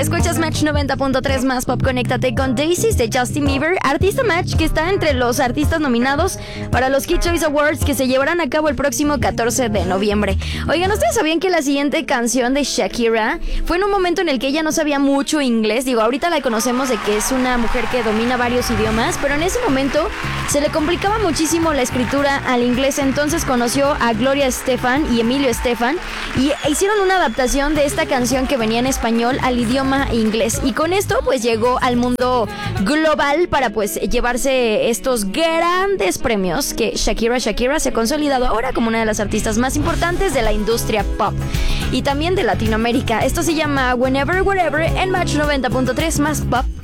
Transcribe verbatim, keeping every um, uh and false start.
Escuchas Match noventa punto tres más pop. Conéctate con Daisies de Justin Bieber, artista Match que está entre los artistas nominados para los Kid Choice Awards que se llevarán a cabo el próximo catorce de noviembre. Oigan, ¿ustedes sabían que la siguiente canción de Shakira fue en un momento en el que ella no sabía mucho inglés? Digo, ahorita la conocemos de que es una mujer que domina varios idiomas, pero en ese momento se le complicaba muchísimo la escritura al inglés. Entonces conoció a Gloria Estefan y Emilio Estefan y hicieron una adaptación de esta canción que venía en español al idioma inglés, y con esto pues llegó al mundo global para pues llevarse estos grandes premios que Shakira Shakira se ha consolidado ahora como una de las artistas más importantes de la industria pop y también de Latinoamérica. Esto se llama Whenever Wherever en Match noventa punto tres más pop.